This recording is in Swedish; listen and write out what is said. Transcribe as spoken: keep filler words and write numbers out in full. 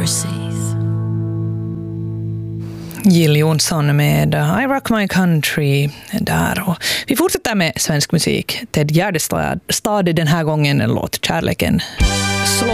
overseas. Jill Johnson med I Rock My Country där. Och vi fortsätter med svensk musik. Ted Gärdestad den här gången, låt Kärleken slå.